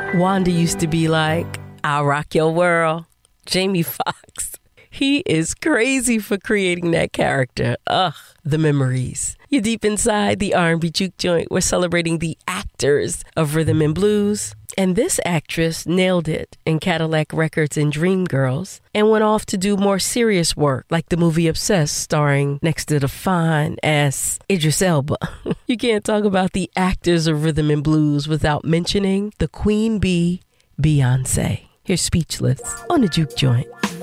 Wanda used to be like, I'll rock your world. Jamie Foxx. He is crazy for creating that character. Ugh, the memories. You're deep inside the R&B Juke Joint. We're celebrating the actors of rhythm and blues. And this actress nailed it in Cadillac Records and Dreamgirls and went off to do more serious work like the movie Obsessed, starring next to the fine-ass Idris Elba. You can't talk about the actors of rhythm and blues without mentioning the Queen Bee, Beyonce. Here's Speechless on the Juke Joint.